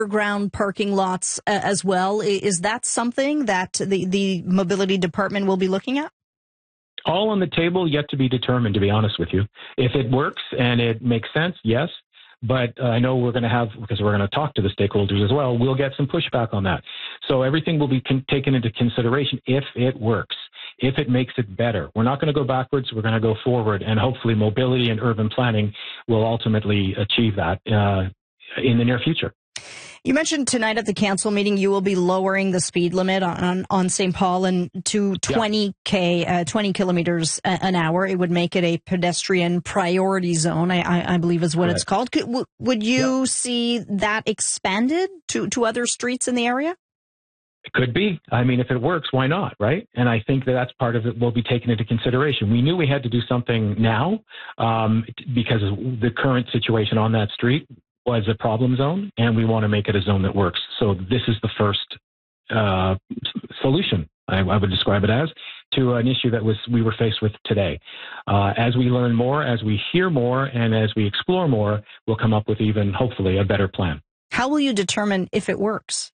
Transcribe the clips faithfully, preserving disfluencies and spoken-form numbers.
underground parking lots uh, as well. Is that something that the, the mobility department will be looking at? All on the table, yet to be determined, to be honest with you. If it works and it makes sense, yes. But uh, I know we're going to have, because we're going to talk to the stakeholders as well, we'll get some pushback on that. So everything will be con- taken into consideration if it works, if it makes it better. We're not going to go backwards. We're going to go forward. And hopefully mobility and urban planning will ultimately achieve that uh, in the near future. You mentioned tonight at the council meeting you will be lowering the speed limit on, on, on Saint Paul and to twenty K, uh, twenty kilometers an hour. It would make it a pedestrian priority zone, I, I, I believe is what Correct. it's called. Could, w- would you yep. see that expanded to, to other streets in the area? It could be. I mean, if it works, why not, right? And I think that that's part of it will be taken into consideration. We knew we had to do something now um, because of the current situation on that street was a problem zone, and we want to make it a zone that works. So this is the first uh, solution, I, I would describe it as, to an issue that was we were faced with today. Uh, as we learn more, as we hear more, and as we explore more, we'll come up with even, hopefully, a better plan. How will you determine if it works?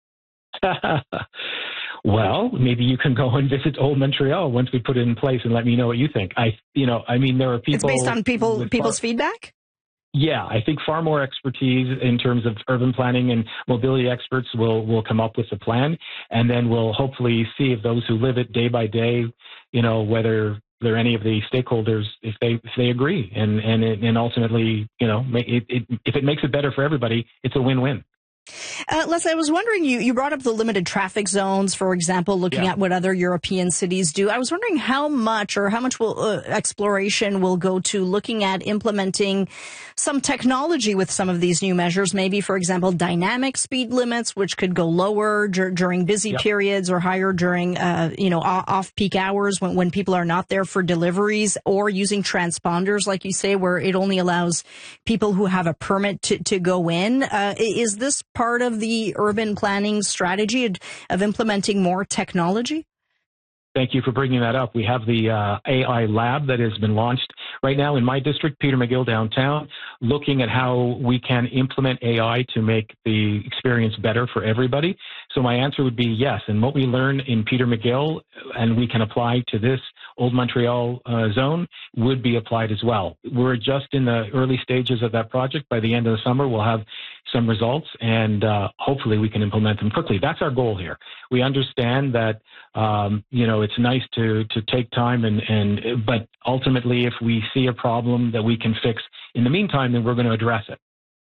Well, maybe you can go and visit Old Montreal once we put it in place and let me know what you think. I, you know, I mean, there are people. It's based on people people's far, feedback? Yeah, I think far more expertise in terms of urban planning and mobility experts will, will come up with a plan, and then we'll hopefully see if those who live it day by day, you know, whether there are any of the stakeholders, if they if they agree, and and and ultimately, you know, make it, it, if it makes it better for everybody, it's a win-win. Uh, Leslie, I was wondering, you, you brought up the limited traffic zones, for example, looking yeah. at what other European cities do. I was wondering how much or how much will uh, exploration will go to looking at implementing some technology with some of these new measures, maybe, for example, dynamic speed limits, which could go lower dur- during busy yep. periods or higher during, uh, you know, off-peak hours when, when people are not there for deliveries, or using transponders, like you say, where it only allows people who have a permit to, to go in. Uh, is this part of the urban planning strategy of, of implementing more technology? Thank you for bringing that up. We have the uh, A I lab that has been launched right now in my district, Peter McGill downtown, looking at how we can implement A I to make the experience better for everybody. So my answer would be yes. And what we learn in Peter McGill and we can apply to this Old Montreal uh, zone would be applied as well. We're just in the early stages of that project. By the end of the summer, we'll have some results, and uh, hopefully we can implement them quickly. That's our goal here. We understand that, um, you know, it's nice to to take time, and, and but ultimately, if we see a problem that we can fix in the meantime, then we're going to address it.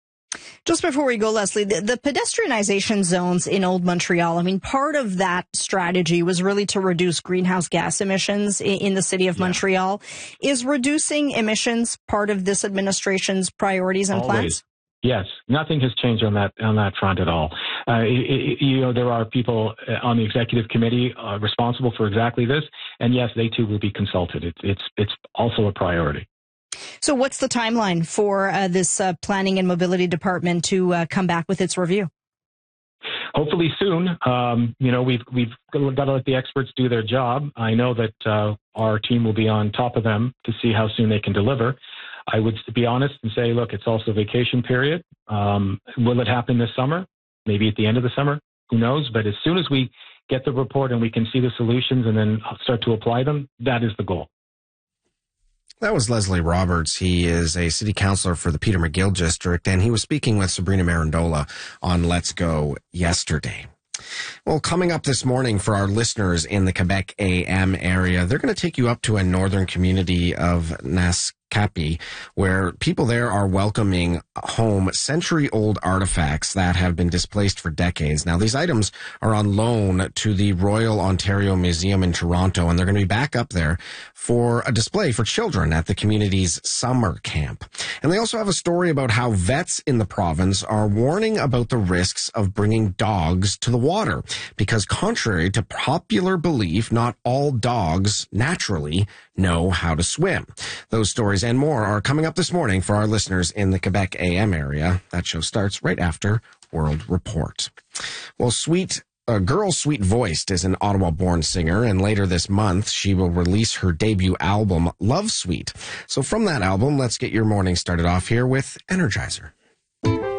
Just before we go, Leslie, the, the pedestrianization zones in Old Montreal, I mean, part of that strategy was really to reduce greenhouse gas emissions in, in the city of yeah. Montreal. Is reducing emissions part of this administration's priorities and Always. plans? Yes, nothing has changed on that on that front at all. Uh, it, it, you know, there are people on the executive committee uh, responsible for exactly this, and yes, they too will be consulted. It, it's it's also a priority. So, what's the timeline for uh, this uh, planning and mobility department to uh, come back with its review? Hopefully soon. Um, you know, we've we've got to let the experts do their job. I know that uh, our team will be on top of them to see how soon they can deliver. I would be honest and say, look, it's also vacation period. Um, will it happen this summer? Maybe at the end of the summer? Who knows? But as soon as we get the report and we can see the solutions and then start to apply them, that is the goal. That was Leslie Roberts. He is a city councillor for the Peter McGill district, and he was speaking with Sabrina Marandola on Let's Go yesterday. Well, coming up this morning for our listeners in the Quebec A M area, they're going to take you up to a northern community of Naskapi, where people there are welcoming home century-old artifacts that have been displaced for decades. Now, these items are on loan to the Royal Ontario Museum in Toronto, and they're going to be back up there for a display for children at the community's summer camp. And they also have a story about how vets in the province are warning about the risks of bringing dogs to the water, because contrary to popular belief, not all dogs naturally know how to swim. Those stories and more are coming up this morning for our listeners in the Quebec A M area. That show starts right after World Report. Well, Sweet Uh, Girl Sweet Voiced is an Ottawa-born singer, and later this month, she will release her debut album, Love Sweet. So from that album, let's get your morning started off here with Energizer.